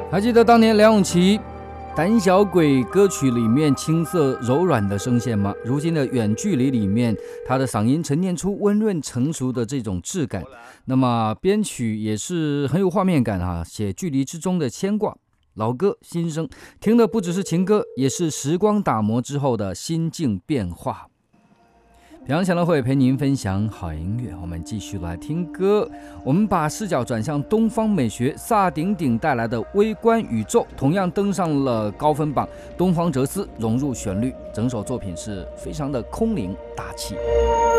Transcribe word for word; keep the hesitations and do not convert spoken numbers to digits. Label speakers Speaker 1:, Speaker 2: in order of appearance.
Speaker 1: 还记得当年梁咏琪《胆小鬼》歌曲里面青涩柔软的声线吗？如今的《远距离》里面，他的嗓音沉淀出温润成熟的这种质感。那么编曲也是很有画面感啊，写距离之中的牵挂。老歌新声，听的不只是情歌，也是时光打磨之后的心境变化。平阳祥乐会陪您分享好音乐，我们继续来听歌。我们把视角转向东方美学，萨顶顶带来的《微观宇宙》同样登上了高分榜，东方哲思融入旋律，整首作品是非常的空灵大气。